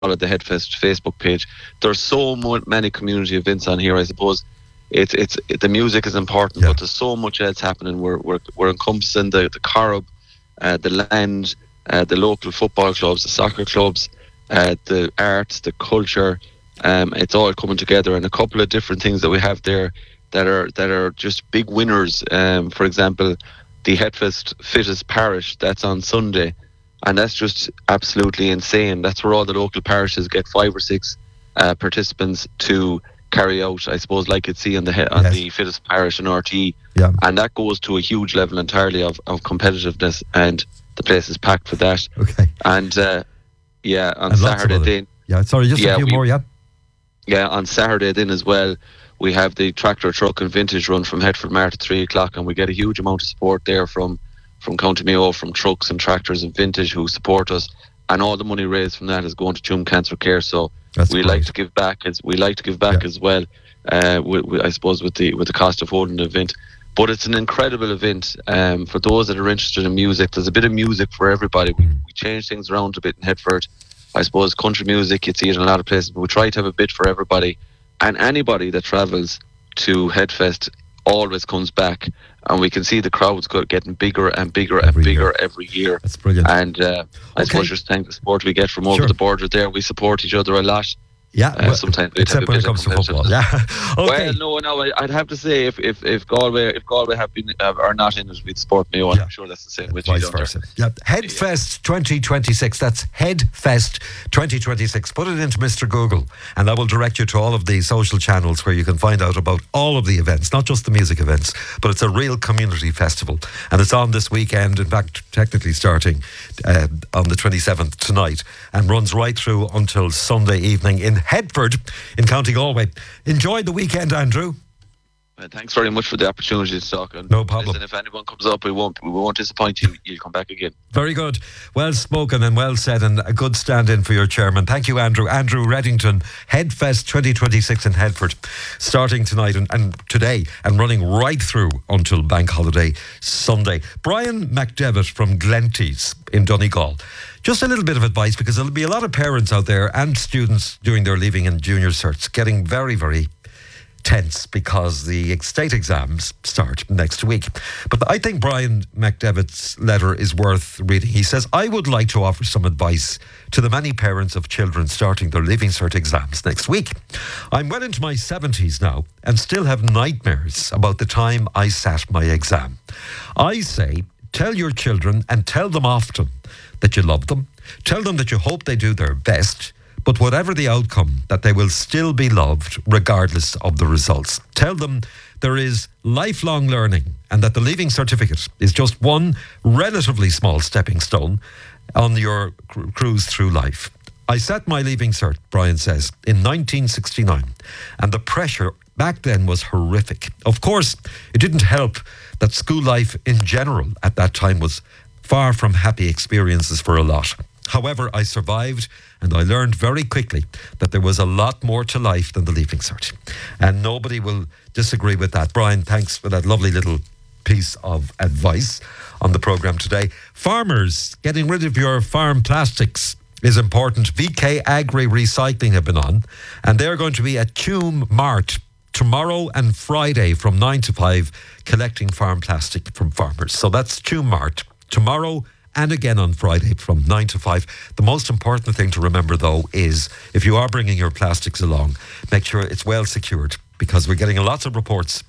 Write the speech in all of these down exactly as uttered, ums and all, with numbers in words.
follow the Headfest Facebook page. There's so mo- many community events on here. I suppose it's it's it, the music is important, Yeah. but there's so much else happening. We're we're we're encompassing the the Corrib, uh, the land, uh, the local football clubs, the soccer clubs, uh, the arts, the culture. Um, it's all coming together, and a couple of different things that we have there that are that are just big winners. Um, for example, the Headfest Fittest Parish, that's on Sunday, and that's just absolutely insane. That's where all the local parishes get five or six uh, participants to carry out, I suppose, like you'd see on the he- on Yes. the Fittest Parish in R T E, Yeah. and that goes to a huge level entirely of, of competitiveness, and the place is packed for that. Okay. And uh, yeah, on And lots of Saturday other- then, Yeah. Sorry, just Yeah, a few we- more. Yeah. yeah, on Saturday then as well, we have the tractor, truck and vintage run from Headford Mart at three o'clock, and we get a huge amount of support there from from County Mayo, from trucks and tractors and vintage who support us, and all the money raised from that is going to Tuam Cancer Care. So That's we great. like to give back as we like to give back Yeah. as well. Uh, with, with, I suppose with the with the cost of holding the event, but it's an incredible event. Um, for those that are interested in music, there's a bit of music for everybody. We, Mm. we change things around a bit in Headford. I suppose country music, you'd see it in a lot of places, but we try to have a bit for everybody. And anybody that travels to Headfest always comes back, and we can see the crowds go, getting bigger and bigger and Every bigger year. every year. That's brilliant. And uh, I Okay. suppose just thank the support we get from over Sure. the border there. We support each other a lot. Yeah. Uh, well, sometimes we'd have except a when it bit of comes to football. competitiveness. Yeah. Okay. Well, no, no, I- I'd have to say if if, if Galway if Galway have been uh, are not in it, we'd support Mayo. Yeah. I'm sure that's the same with you Vice down there. versa. Yeah. Headfest twenty twenty-six. That's Headfest twenty twenty-six. Put it into Mister Google, and that will direct you to all of the social channels where you can find out about all of the events, not just the music events, but it's a real community festival. And it's on this weekend, in fact, technically starting uh, on the twenty-seventh tonight, and runs right through until Sunday evening in Headford in County Galway. Enjoy the weekend, Andrew. Uh, thanks very much for the opportunity to talk. And No problem. Listen, if anyone comes up, we won't we won't disappoint you. You'll come back again. Very good. Well spoken and well said, and a good stand-in for your chairman. Thank you, Andrew. Andrew Reddington, Headfest twenty twenty-six in Headford, starting tonight and, and today and running right through until Bank Holiday Sunday. Brian McDevitt from Glenties in Donegal. Just a little bit of advice, because there'll be a lot of parents out there and students doing their leaving and junior certs getting very, very tense because the state exams start next week. But I think Brian McDevitt's letter is worth reading. He says, I would like to offer some advice to the many parents of children starting their Leaving Cert exams next week. I'm well into my seventies now and still have nightmares about the time I sat my exam. I say, tell your children and tell them often that you love them. Tell them that you hope they do their best, but whatever the outcome, that they will still be loved regardless of the results. Tell them there is lifelong learning and that the Leaving Certificate is just one relatively small stepping stone on your cru- cruise through life. I sat my Leaving Cert, Brian says, in nineteen sixty-nine, and the pressure back then was horrific. Of course, it didn't help that school life in general at that time was far from happy experiences for a lot. However, I survived, and I learned very quickly that there was a lot more to life than the Leaving Cert. And nobody will disagree with that. Brian, thanks for that lovely little piece of advice on the programme today. Farmers, getting rid of your farm plastics is important. V K Agri Recycling have been on, and they're going to be at Tuam Mart tomorrow and Friday from nine to five, collecting farm plastic from farmers. So that's Tuam Mart tomorrow and again on Friday from nine to five. The most important thing to remember, though, is if you are bringing your plastics along, make sure it's well secured, because we're getting lots of reports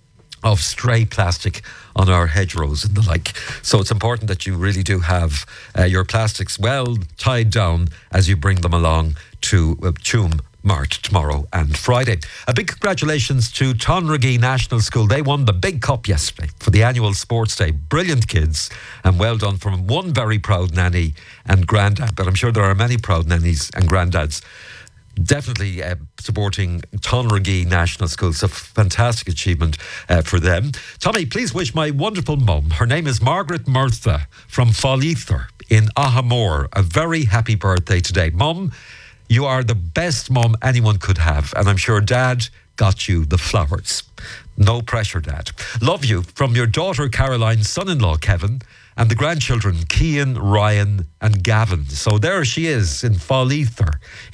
of stray plastic on our hedgerows and the like. So it's important that you really do have uh, your plastics well tied down as you bring them along to uh, Tuam Mart tomorrow and Friday. A big congratulations to Tonragee National School. They won the big cup yesterday for the annual sports day. Brilliant kids, and well done from one very proud nanny and granddad. But I'm sure there are many proud nannies and granddads definitely uh, supporting Tonragee National School. It's a fantastic achievement uh, for them. Tommy, please wish my wonderful mum, her name is Margaret Murtha from Fallether in Ahamore, a very happy birthday today. Mum, you are the best mum anyone could have, and I'm sure Dad got you the flowers. No pressure, Dad. Love you from your daughter Caroline, son-in-law Kevin, and the grandchildren, Cian, Ryan and Gavin. So there she is in Fall Ether